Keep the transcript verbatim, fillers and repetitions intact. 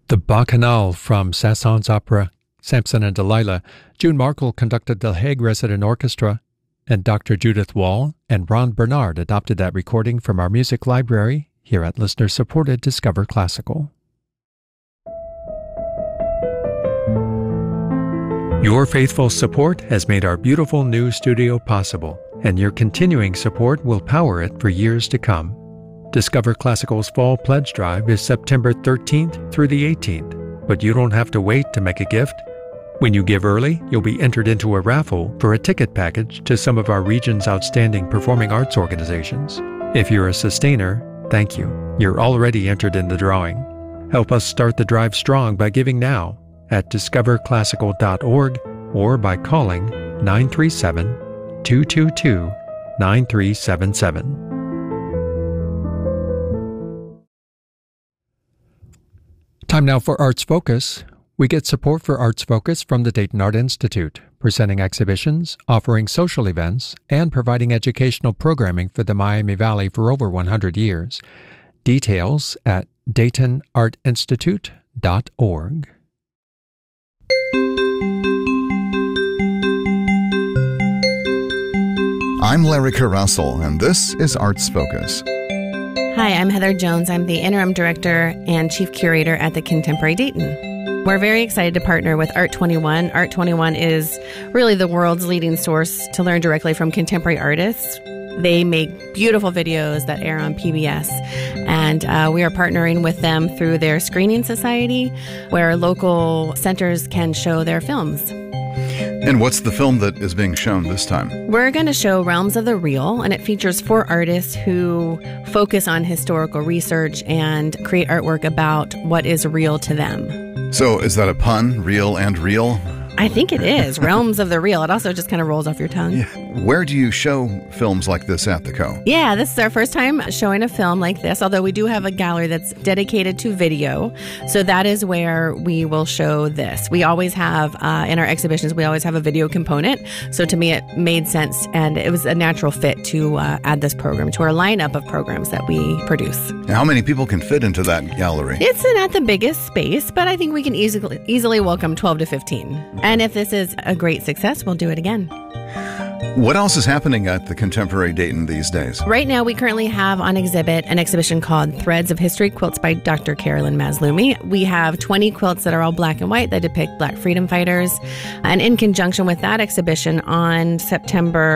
The Bacchanal from Saint-Saëns opera, Samson and Delilah. June Markle conducted the Hague Resident Orchestra, and Doctor Judith Wall and Ron Bernard adopted that recording from our music library here at listener-supported Discover Classical. Your faithful support has made our beautiful new studio possible, and your continuing support will power it for years to come. Discover Classical's Fall Pledge Drive is September thirteenth through the eighteenth, but you don't have to wait to make a gift. When you give early, you'll be entered into a raffle for a ticket package to some of our region's outstanding performing arts organizations. If you're a sustainer, thank you. You're already entered in the drawing. Help us start the drive strong by giving now at discover classical dot org or by calling nine three seven, two two two, nine three seven seven. Time now for Arts Focus. We get support for Arts Focus from the Dayton Art Institute, presenting exhibitions, offering social events, and providing educational programming for the Miami Valley for over one hundred years. Details at dayton art institute dot org. I'm Larry Russell, and this is Arts Focus. Hi, I'm Heather Jones. I'm the Interim Director and Chief Curator at the Contemporary Dayton. We're very excited to partner with Art twenty-one. Art twenty-one is really the world's leading source to learn directly from contemporary artists. They make beautiful videos that air on P B S, and uh, we are partnering with them through their screening society, where local centers can show their films. And what's the film that is being shown this time? We're going to show Realms of the Real, and it features four artists who focus on historical research and create artwork about what is real to them. So is that a pun, real and real? I think it is. Realms of the Real. It also just kind of rolls off your tongue. Yeah. Where do you show films like this at the Co? Yeah, this is our first time showing a film like this, although we do have a gallery that's dedicated to video. So that is where we will show this. We always have, uh, in our exhibitions, we always have a video component. So to me, it made sense, and it was a natural fit to uh, add this program to our lineup of programs that we produce. Now, how many people can fit into that gallery? It's not the biggest space, but I think we can easily, easily welcome twelve to fifteen. And if this is a great success, we'll do it again. What else is happening at the Contemporary Dayton these days? Right now, we currently have on exhibit an exhibition called Threads of History, Quilts by Doctor Carolyn Maslumi. We have twenty quilts that are all black and white that depict Black freedom fighters. And in conjunction with that exhibition on September